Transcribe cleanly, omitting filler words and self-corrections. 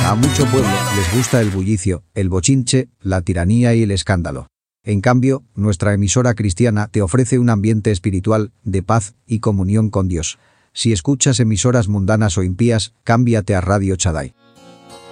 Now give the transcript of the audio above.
A mucho pueblo les gusta el bullicio, el bochinche, la tiranía y el escándalo. En cambio, nuestra emisora cristiana te ofrece un ambiente espiritual, de paz y comunión con Dios. Si escuchas emisoras mundanas o impías, cámbiate a Radio Shaddai.